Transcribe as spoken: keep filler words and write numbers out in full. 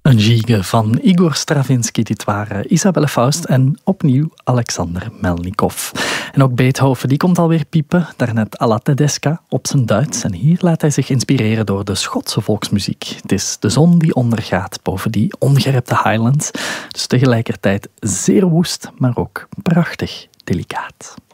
Een gigue van Igor Stravinsky, dit waren Isabelle Faust en opnieuw Alexander Melnikov. En ook Beethoven, die komt alweer piepen, daarnet Alla Tedesca op zijn Duits. En hier laat hij zich inspireren door de Schotse volksmuziek. Het is de zon die ondergaat boven die ongerepte Highlands. Dus tegelijkertijd zeer woest, maar ook prachtig delicaat.